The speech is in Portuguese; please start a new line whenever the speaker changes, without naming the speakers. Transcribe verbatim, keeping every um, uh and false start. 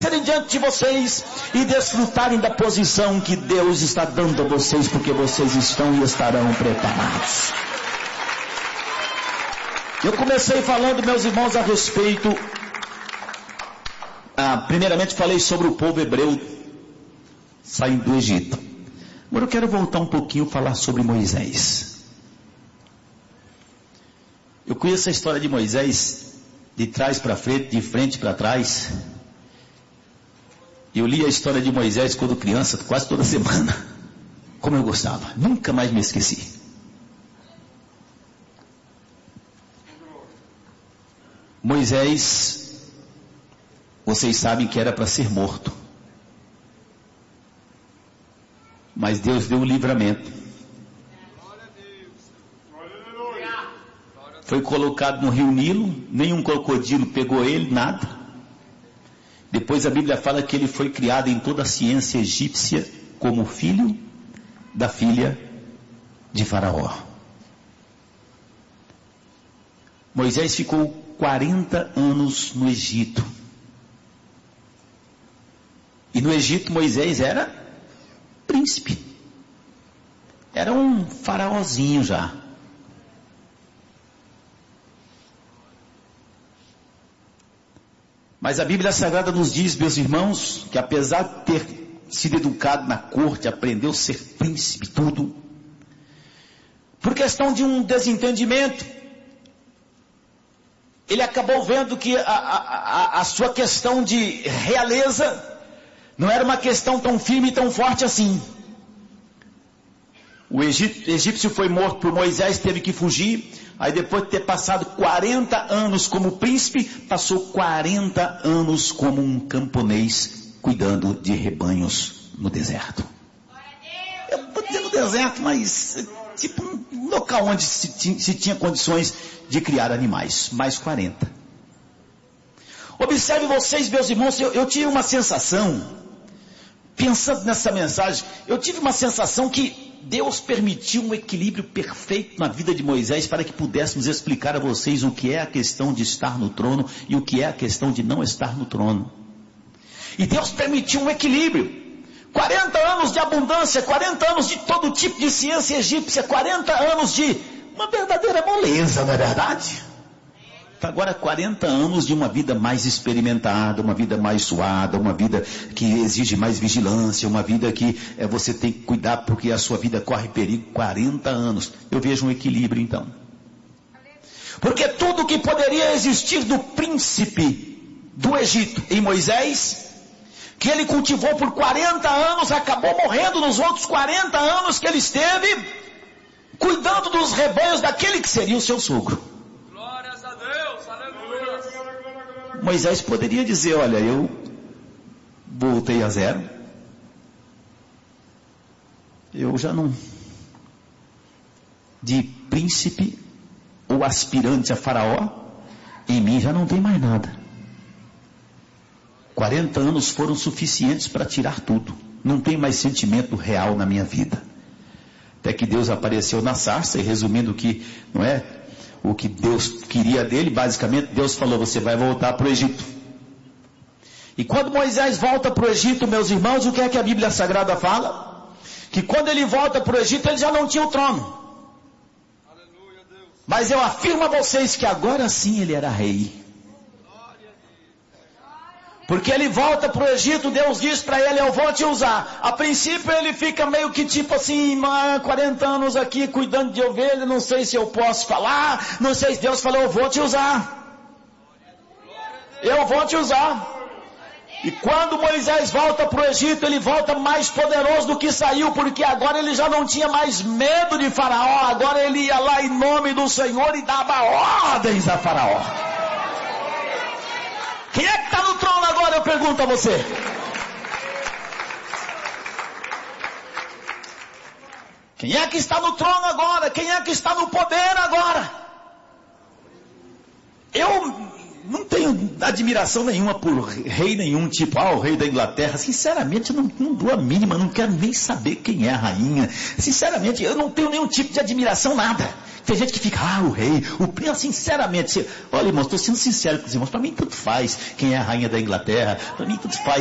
diante de vocês e desfrutarem da posição que Deus está dando a vocês, porque vocês estão e estarão preparados. Eu comecei falando, meus irmãos, a respeito, ah, primeiramente falei sobre o povo hebreu saindo do Egito. Agora eu quero voltar um pouquinho e falar sobre Moisés. Eu conheço a história de Moisés de trás para frente, de frente para trás. Eu li a história de Moisés quando criança, quase toda semana. Como eu gostava. Nunca mais me esqueci. Moisés, vocês sabem que era para ser morto. Mas Deus deu o livramento. Foi colocado no rio Nilo, nenhum crocodilo pegou ele, nada. Depois a Bíblia fala que ele foi criado em toda a ciência egípcia como filho da filha de Faraó. Moisés ficou quarenta anos no Egito. E no Egito Moisés era príncipe. Era um faraózinho já. Mas a Bíblia Sagrada nos diz, meus irmãos, que apesar de ter sido educado na corte, aprendeu a ser príncipe, tudo, por questão de um desentendimento, ele acabou vendo que a, a, a sua questão de realeza não era uma questão tão firme e tão forte assim. O egípcio foi morto por Moisés, teve que fugir. Aí depois de ter passado quarenta anos como príncipe, passou quarenta anos como um camponês, cuidando de rebanhos no deserto. Eu estou dizendo deserto, mas tipo um local onde se tinha, se tinha condições de criar animais. Mais quarenta. Observe vocês, meus irmãos, eu, eu tive uma sensação, pensando nessa mensagem, eu tive uma sensação que Deus permitiu um equilíbrio perfeito na vida de Moisés para que pudéssemos explicar a vocês o que é a questão de estar no trono e o que é a questão de não estar no trono. E Deus permitiu um equilíbrio. quarenta anos de abundância, quarenta anos de todo tipo de ciência egípcia, quarenta anos de uma verdadeira moleza, não é verdade? Agora quarenta anos de uma vida mais experimentada, uma vida mais suada, uma vida que exige mais vigilância, uma vida que é, você tem que cuidar porque a sua vida corre perigo. quarenta anos. Eu vejo um equilíbrio então. Porque tudo que poderia existir do príncipe do Egito em Moisés, que ele cultivou por quarenta anos, acabou morrendo nos outros quarenta anos que ele esteve cuidando dos rebanhos daquele que seria o seu sogro. Moisés poderia dizer, olha, eu voltei a zero, eu já não, de príncipe ou aspirante a faraó, em mim já não tem mais nada. quarenta anos foram suficientes para tirar tudo, não tem mais sentimento real na minha vida. Até que Deus apareceu na sarça e resumindo que, não é, o que Deus queria dele, basicamente Deus falou, você vai voltar para o Egito. E quando Moisés volta para o Egito, meus irmãos, o que é que a Bíblia Sagrada fala? Que quando ele volta para o Egito, ele já não tinha o trono. Mas eu afirmo a vocês que agora sim ele era rei. Porque ele volta para o Egito, Deus diz para ele, eu vou te usar. A princípio ele fica meio que tipo assim, quarenta anos aqui cuidando de ovelha, não sei se eu posso falar, não sei se Deus falou, eu vou te usar. Eu vou te usar. E quando Moisés volta para o Egito, ele volta mais poderoso do que saiu, porque agora ele já não tinha mais medo de Faraó, agora ele ia lá em nome do Senhor e dava ordens a Faraó. Quem é que está no trono agora, eu pergunto a você? Quem é que está no trono agora? Quem é que está no poder agora? Eu não tenho admiração nenhuma por rei nenhum, tipo, ah, o rei da Inglaterra. Sinceramente, eu não, não dou a mínima, não quero nem saber quem é a rainha. Sinceramente, eu não tenho nenhum tipo de admiração, nada. Tem gente que fica, ah, o rei, o príncipe, sinceramente, olha, irmãos, estou sendo sincero com os irmãos, para mim tudo faz quem é a rainha da Inglaterra, para mim tudo faz.